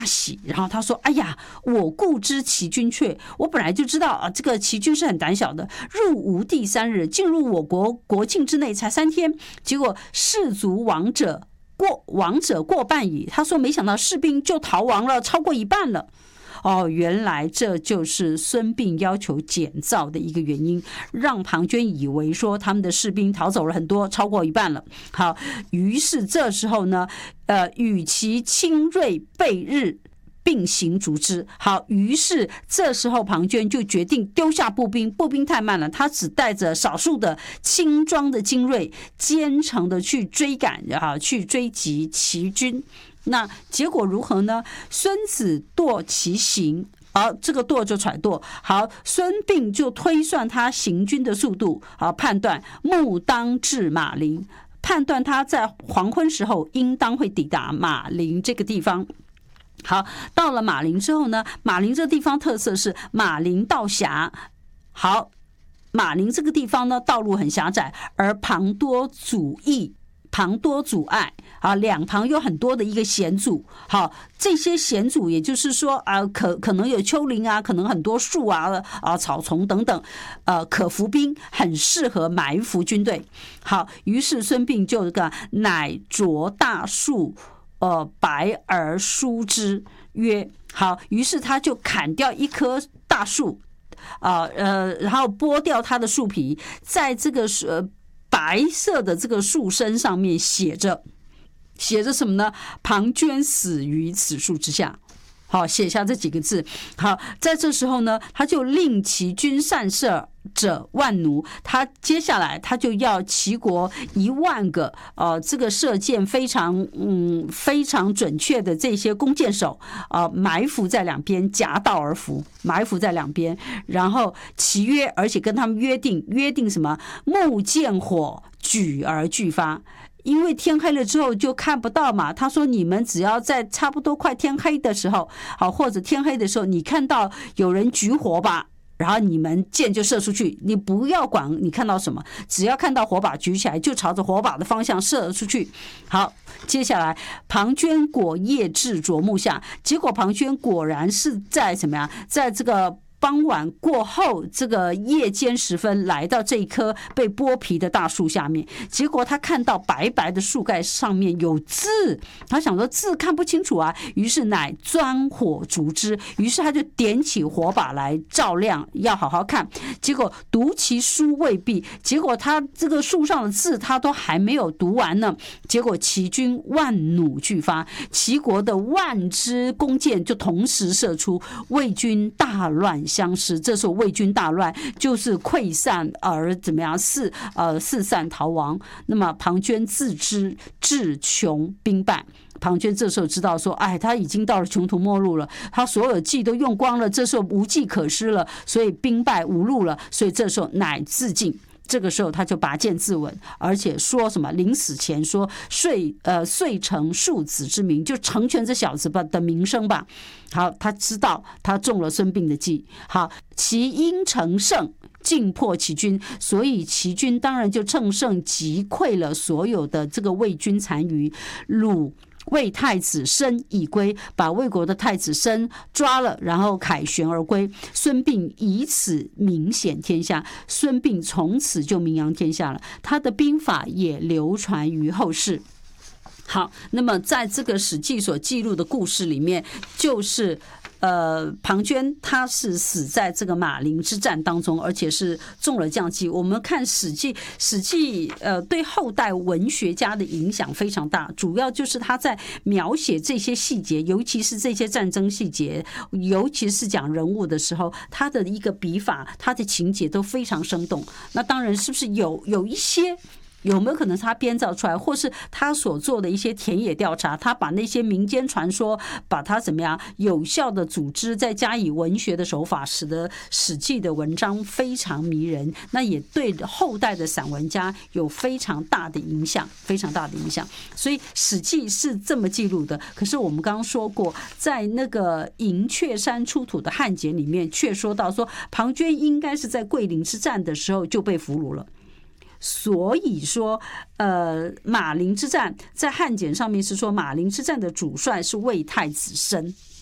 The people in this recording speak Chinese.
喜，然后他说：“哎呀，我故知齐军阙，我本来就知道啊，这个齐军是很胆小的。入吴地3日，进入我国国境之内才3天，结果士卒亡者过半矣。”他说：“没想到士兵就逃亡了，超过一半了。”哦，原来这就是孙膑要求减灶的一个原因，让庞涓以为说他们的士兵逃走了很多，超过一半了。好，于是这时候呢，与其轻锐备日，并行逐之。好，于是这时候庞涓就决定丢下步兵，步兵太慢了，他只带着少数的轻装的精锐，兼程的去追赶去追击齐军。那结果如何呢？孙子堕其行，这个堕就揣度。好，孙膑就推算他行军的速度，判断目当至马陵，判断他在黄昏时候应当会抵达马陵这个地方。好，到了马陵之后呢，马陵这个地方特色是马陵道狭。好，马陵这个地方呢，道路很狭窄，而旁多阻碍两旁有很多的一个险阻。好，这些险阻也就是说可能有丘陵可能很多树草丛等等，可伏兵，很适合埋伏军队。好，于是孙膑就乃着大树白而疏之，曰好，于是他就砍掉一棵大树然后剥掉它的树皮，在这个白色的这个树身上面写着什么呢？庞涓死于此树之下。好，写下这几个字。好，在这时候呢，他就令齐军善射者万奴，他接下来他就要齐国10000个这个射箭非常准确的这些弓箭手埋伏在两边，夹道而伏，埋伏在两边。然后齐约，而且跟他们约定什么？木箭火举而俱发。因为天黑了之后就看不到嘛，他说你们只要在差不多快天黑的时候，或者天黑的时候，你看到有人举火把，然后你们箭就射出去，你不要管你看到什么，只要看到火把举起来，就朝着火把的方向射出去。好，接下来庞涓果夜至啄木下，结果庞涓果然是在什么呀？在这个傍晚过后，这个夜间时分来到这一棵被剥皮的大树下面，结果他看到白白的树盖上面有字，他想说字看不清楚于是乃钻火烛之，于是他就点起火把来照亮，要好好看。结果读其书未毕，结果他这个树上的字他都还没有读完呢，结果齐军万弩俱发，齐国的万支弓箭就同时射出，魏军大乱相失。这时候魏军大乱，就是溃散而怎么样四散逃亡。那么庞涓自知志穷兵败，庞涓这时候知道说，他已经到了穷途末路了，他所有计都用光了，这时候无计可施了，所以兵败无路了，所以这时候乃自尽。这个时候他就拔剑自刎，而且说什么临死前说遂成庶子之名，就成全这小子的名声吧。好，他知道他中了孙膑的计。好，齐因乘胜尽破齐军，所以齐军当然就乘胜击溃了所有的这个魏军残余。鲁魏太子申已归，把魏国的太子申抓了，然后凯旋而归。孙膑以此名显天下，孙膑从此就名扬天下了，他的兵法也流传于后世。好，那么在这个史记所记录的故事里面，就是庞涓他是死在这个马陵之战当中，而且是中了将计。我们看史记对后代文学家的影响非常大，主要就是他在描写这些细节，尤其是这些战争细节，尤其是讲人物的时候，他的一个笔法，他的情节都非常生动。那当然是不是有一些有没有可能是他编造出来，或是他所做的一些田野调查，他把那些民间传说把它怎么样有效的组织，再加以文学的手法，使得史记的文章非常迷人，那也对后代的散文家有非常大的影响，非常大的影响。所以史记是这么记录的。可是我们刚刚说过，在那个银雀山出土的汉简里面却说到说，庞涓应该是在桂林之战的时候就被俘虏了。 所以说马陵之战在汉简上面是说马陵之战的主帅是魏太子申。